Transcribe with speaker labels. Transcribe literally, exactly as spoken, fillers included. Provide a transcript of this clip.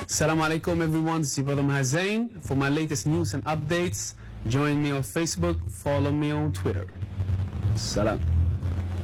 Speaker 1: Assalamu alaikum everyone, this is your brother Mahazain. For my latest news and updates, join me on Facebook, follow me on Twitter. Salam.